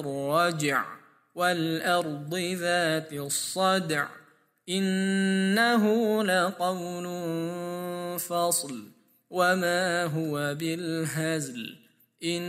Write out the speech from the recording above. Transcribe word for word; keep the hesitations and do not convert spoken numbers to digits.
الرجع والأرض ذات الصدع إنه لقول فصل وما هو بالهزل